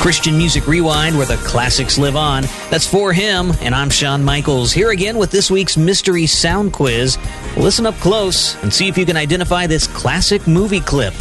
Christian Music Rewind, where the classics live on. That's For Him, and I'm Shawn Michaels, here again with this week's Mystery Sound Quiz. Listen up close and see if you can identify this classic movie clip.